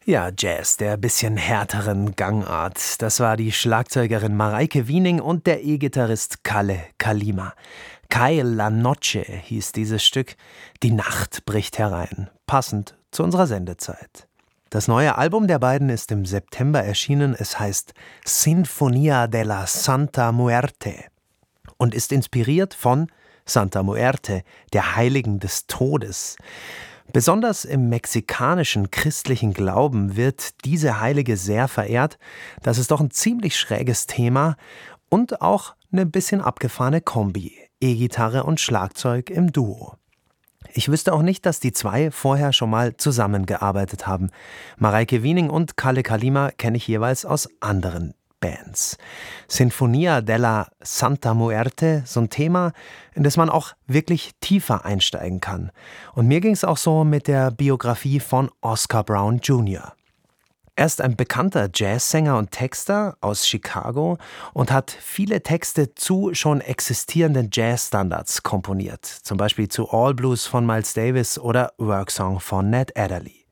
Ja, Jazz der bisschen härteren Gangart. Das war die Schlagzeugerin Mareike Wiening und der E-Gitarrist Kalle Kalima. Cae la Noche hieß dieses Stück. Die Nacht bricht herein. Passend zu unserer Sendezeit. Das neue Album der beiden ist im September erschienen. Es heißt Sinfonia della Santa Muerte und ist inspiriert von Santa Muerte, der Heiligen des Todes. Besonders im mexikanischen christlichen Glauben wird diese Heilige sehr verehrt. Das ist doch ein ziemlich schräges Thema und auch eine bisschen abgefahrene Kombi. E-Gitarre und Schlagzeug im Duo. Ich wüsste auch nicht, dass die zwei vorher schon mal zusammengearbeitet haben. Mareike Wiening und Kalle Kalima kenne ich jeweils aus anderen Bands. Sinfonia della Santa Muerte, so ein Thema, in das man auch wirklich tiefer einsteigen kann. Und mir ging es auch so mit der Biografie von Oscar Brown Jr. Er ist ein bekannter Jazzsänger und Texter aus Chicago und hat viele Texte zu schon existierenden Jazzstandards komponiert. Zum Beispiel zu All Blues von Miles Davis oder Work Song von Ned Adderley.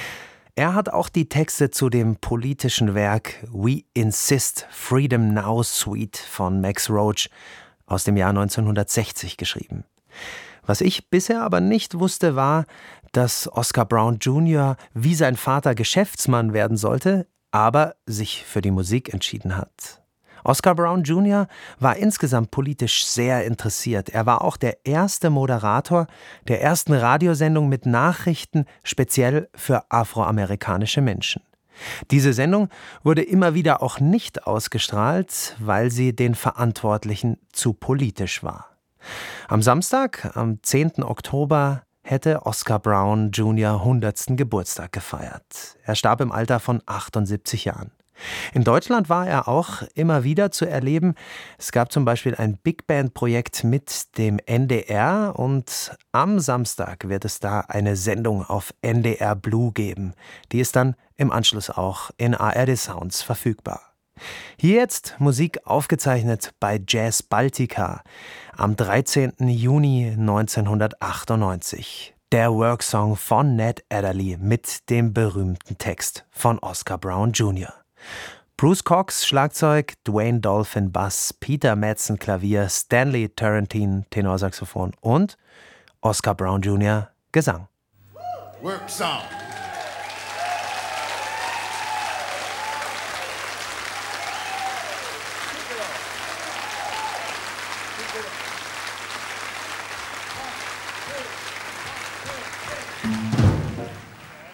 Er hat auch die Texte zu dem politischen Werk We Insist Freedom Now Suite von Max Roach aus dem Jahr 1960 geschrieben. Was ich bisher aber nicht wusste, war, dass Oscar Brown Jr. wie sein Vater Geschäftsmann werden sollte, aber sich für die Musik entschieden hat. Oscar Brown Jr. war insgesamt politisch sehr interessiert. Er war auch der erste Moderator der ersten Radiosendung mit Nachrichten speziell für afroamerikanische Menschen. Diese Sendung wurde immer wieder auch nicht ausgestrahlt, weil sie den Verantwortlichen zu politisch war. Am Samstag, am 10. Oktober, hätte Oscar Brown Jr. 100. Geburtstag gefeiert. Er starb im Alter von 78 Jahren. In Deutschland war er auch immer wieder zu erleben. Es gab zum Beispiel ein Big-Band-Projekt mit dem NDR und am Samstag wird es da eine Sendung auf NDR Blue geben. Die ist dann im Anschluss auch in ARD Sounds verfügbar. Hier jetzt Musik aufgezeichnet bei Jazz Baltica am 13. Juni 1998. Der Worksong von Ned Adderley mit dem berühmten Text von Oscar Brown Jr. Bruce Cox Schlagzeug, Dwayne Dolphin Bass, Peter Madsen Klavier, Stanley Turrentine Tenorsaxophon und Oscar Brown Jr. Gesang. Worksong.